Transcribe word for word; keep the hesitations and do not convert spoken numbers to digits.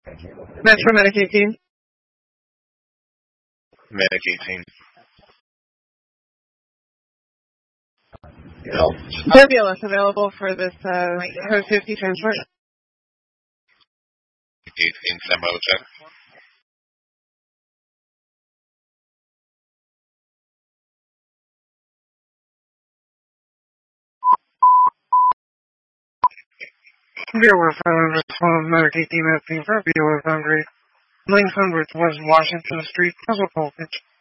Metro Medicaid team. Medicaid team. No. Turbulence available for this uh, Code fifty transport. Medicaid team, Samuel check. Bureau five hundred twelve Medicaid team at the for Bureau Foundry. nine hundred West Washington Street, Puzzle Voltage.